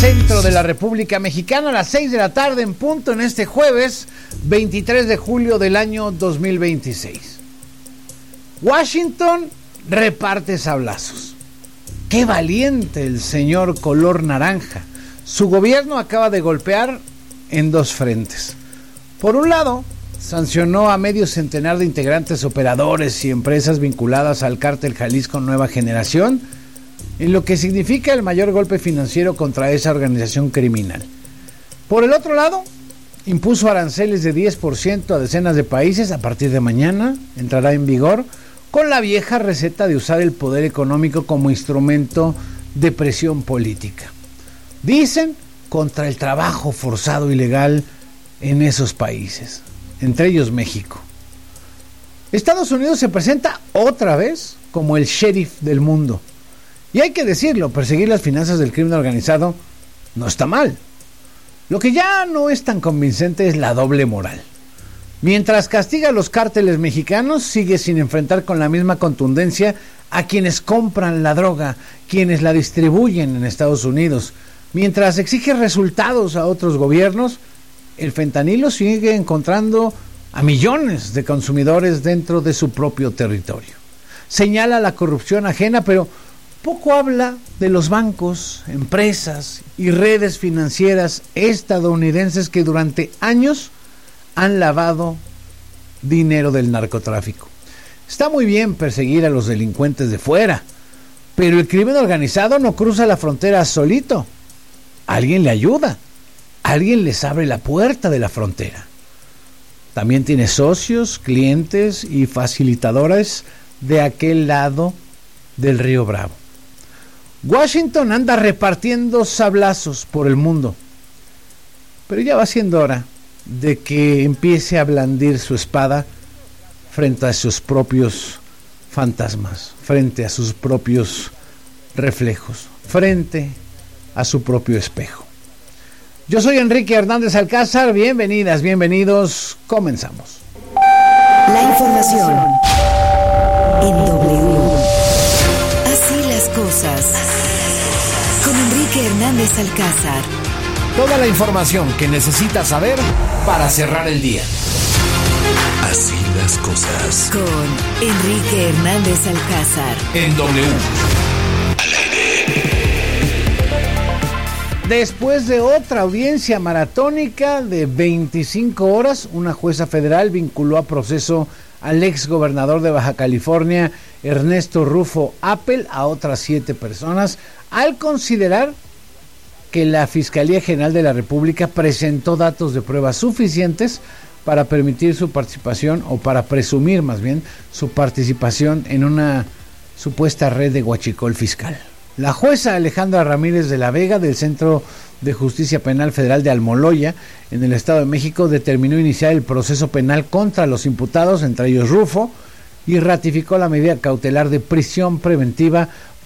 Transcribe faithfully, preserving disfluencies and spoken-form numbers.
centro de la República Mexicana, a las seis de la tarde en punto en este jueves veintitrés de julio del año dos mil veintiséis. Washington reparte sablazos. ¡Qué valiente el señor color naranja! Su gobierno acaba de golpear en dos frentes. Por un lado, sancionó a medio centenar de integrantes, operadores y empresas vinculadas al cártel Jalisco Nueva Generación, en lo que significa el mayor golpe financiero contra esa organización criminal. Por el otro lado, impuso aranceles de diez por ciento a decenas de países. A partir de mañana entrará en vigor con la vieja receta de usar el poder económico como instrumento de presión política. Dicen contra el trabajo forzado ilegal en esos países, entre ellos México. Estados Unidos se presenta otra vez como el sheriff del mundo. Y hay que decirlo, perseguir las finanzas del crimen organizado no está mal. Lo que ya no es tan convincente es la doble moral. Mientras castiga a los cárteles mexicanos, sigue sin enfrentar con la misma contundencia a quienes compran la droga, quienes la distribuyen en Estados Unidos. Mientras exige resultados a otros gobiernos, el fentanilo sigue encontrando a millones de consumidores dentro de su propio territorio. Señala la corrupción ajena, pero poco habla de los bancos, empresas y redes financieras estadounidenses que durante años han lavado dinero del narcotráfico. Está muy bien perseguir a los delincuentes de fuera, pero el crimen organizado no cruza la frontera solito. Alguien le ayuda, alguien les abre la puerta de la frontera. También tiene socios, clientes y facilitadores de aquel lado del río Bravo. Washington anda repartiendo sablazos por el mundo, pero ya va siendo hora de que empiece a blandir su espada frente a sus propios fantasmas, frente a sus propios reflejos, frente a su propio espejo. Yo soy Enrique Hernández Alcázar, bienvenidas, bienvenidos, comenzamos. La información en W. Así las cosas, con Enrique Hernández Alcázar. Toda la información que necesitas saber para cerrar el día. Así las cosas. Con Enrique Hernández Alcázar. En W. Al aire. Después de otra audiencia maratónica de veinticinco horas, una jueza federal vinculó a proceso al ex gobernador de Baja California, Ernesto Rufo Appel, a otras siete personas, al considerar que la Fiscalía General de la República presentó datos de prueba suficientes para permitir su participación, o para presumir más bien su participación en una supuesta red de huachicol fiscal. La jueza Alejandra Ramírez de la Vega, del Centro de Justicia Penal Federal de Almoloya, en el Estado de México, determinó iniciar el proceso penal contra los imputados, entre ellos Rufo, y ratificó la medida cautelar de prisión preventiva